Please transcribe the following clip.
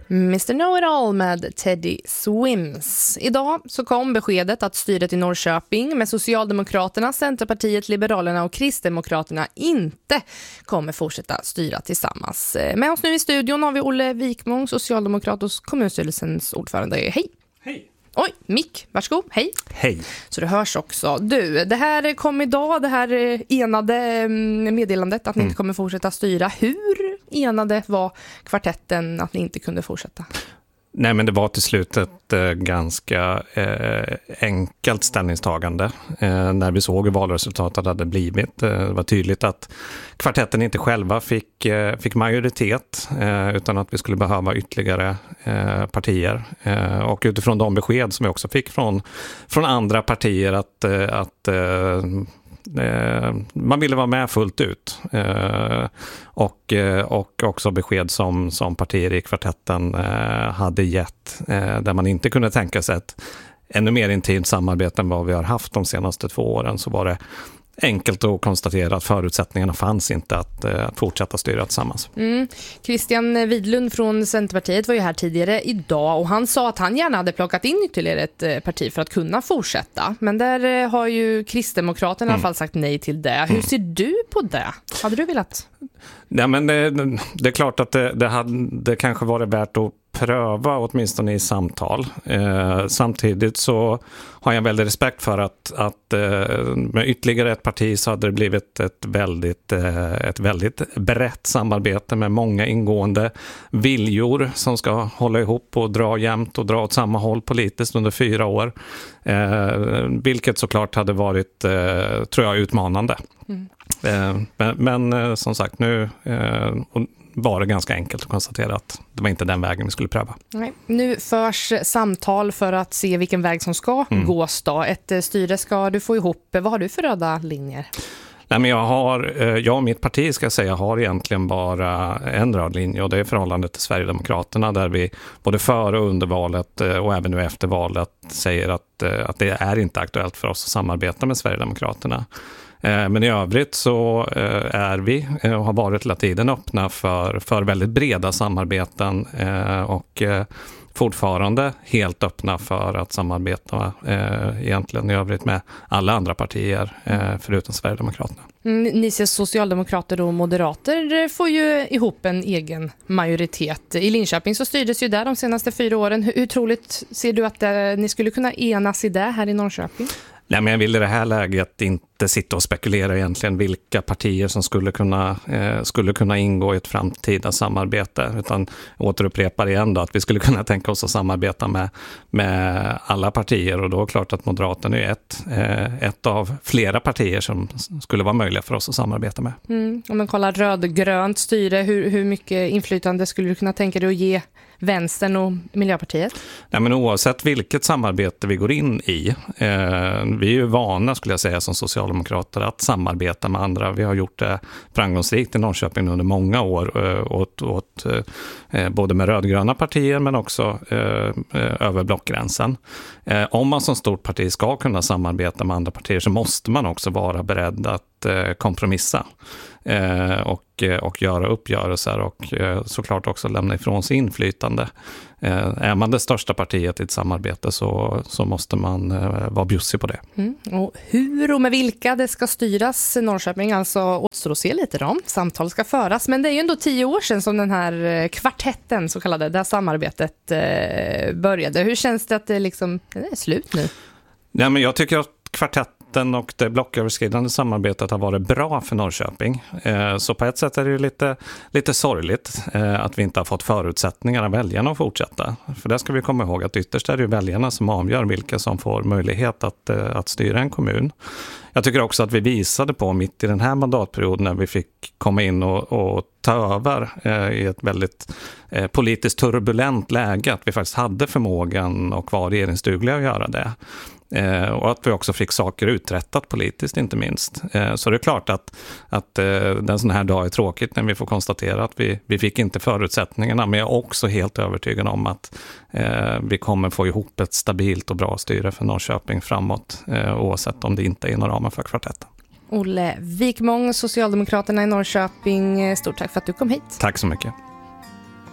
Mr. Know-It-All med Teddy Swims. Idag så kom beskedet att styret i Norrköping med Socialdemokraterna, Centerpartiet, Liberalerna och Kristdemokraterna inte kommer fortsätta styra tillsammans. Med oss nu i studion har vi Olle Wikmång, socialdemokrat och kommunstyrelsens ordförande. Hej! Hej! Oj, Mick, varsågod. Hej. Hej. Så det hörs också. Du, det här kom idag, det här enade meddelandet att ni inte kommer fortsätta styra. Hur enade var kvartetten att ni inte kunde fortsätta? Nej, men det var till slut ett ganska enkelt ställningstagande. När vi såg hur valresultatet hade blivit. Det var tydligt att kvartetten inte själva fick majoritet utan att vi skulle behöva ytterligare partier. Och utifrån de besked som vi också fick från andra partier att man ville vara med fullt ut och också besked som partier i kvartetten hade gett där man inte kunde tänka sig ett ännu mer intimt samarbete än vad vi har haft de senaste 2 åren, så var det enkelt att konstatera att förutsättningarna fanns inte att fortsätta styra tillsammans. Christian Widlund från Centerpartiet var ju här tidigare idag och han sa att han gärna hade plockat in ytterligare ett parti för att kunna fortsätta. Men där har ju Kristdemokraterna i alla fall sagt nej till det. Hur ser du på det? Hade du velat? Ja, men det är klart att det kanske var värt att pröva åtminstone i samtal. Samtidigt så har jag väldigt respekt för att med ytterligare ett parti så hade det blivit ett väldigt brett samarbete med många ingående viljor som ska hålla ihop och dra jämnt och dra åt samma håll politiskt under 4 år. Vilket såklart hade varit, tror jag, utmanande. Men som sagt, nu var det ganska enkelt att konstatera att det var inte den vägen vi skulle pröva. Nej. Nu förs samtal för att se vilken väg som ska gås då. Ett styre ska du få ihop. Vad har du för röda linjer? Nej, men jag och mitt parti ska säga har egentligen bara en röd linje, och det är förhållandet till Sverigedemokraterna, där vi både före och under valet och även nu efter valet säger att det är inte aktuellt för oss att samarbeta med Sverigedemokraterna. Men i övrigt så är vi och har varit hela tiden öppna för väldigt breda samarbeten och fortfarande helt öppna för att samarbeta egentligen i övrigt med alla andra partier förutom Sverigedemokraterna. Ni ser socialdemokrater och moderater får ju ihop en egen majoritet. I Linköping så styrdes ju där de senaste 4 åren. Hur troligt ser du att ni skulle kunna enas i det här i Norrköping? Nej, men jag vill i det här läget inte sitta och spekulera egentligen vilka partier som skulle kunna ingå i ett framtida samarbete, utan återupprepar igen då att vi skulle kunna tänka oss att samarbeta med alla partier, och då är klart att Moderaterna är ett av flera partier som skulle vara möjliga för oss att samarbeta med. Om man kollar rödgrönt styre, hur mycket inflytande skulle du kunna tänka dig att ge Vänstern och Miljöpartiet? Nej, men oavsett vilket samarbete vi går in i, vi är ju vana, skulle jag säga, som socialdemokrater att samarbeta med andra. Vi har gjort det framgångsrikt i Norrköping under många år åt både med rödgröna partier men också över blockgränsen. Om man som stort parti ska kunna samarbeta med andra partier så måste man också vara beredd att kompromissa och göra uppgörelser och såklart också lämna ifrån sig inflytande. Är man det största partiet i ett samarbete så måste man vara bjussig på det. Och hur och med vilka det ska styras i Norrköping, alltså återstår att se lite om. Samtal ska föras, men det är ju ändå 10 år sedan som den här kvartetten, så kallade, det samarbetet började. Hur känns det att det är slut nu? Nej, men jag tycker att kvartetten och det blocköverskridande samarbetet har varit bra för Norrköping. Så på ett sätt är det ju lite sorgligt att vi inte har fått förutsättningarna väljarna att fortsätta. För där ska vi komma ihåg att ytterst är det ju väljarna som avgör vilka som får möjlighet att styra en kommun. Jag tycker också att vi visade på mitt i den här mandatperioden när vi fick komma in och ta över i ett väldigt politiskt turbulent läge, att vi faktiskt hade förmågan och var regeringsdugliga att göra det. Och att vi också fick saker uträttat politiskt, inte minst. Så det är klart att den sån här dag är tråkigt när vi får konstatera att vi fick inte förutsättningarna, men jag är också helt övertygad om att vi kommer få ihop ett stabilt och bra styre för Norrköping framåt, oavsett om det inte är inom ramen för kvartetten. Olle Wikmång, Socialdemokraterna i Norrköping, stort tack för att du kom hit. Tack så mycket.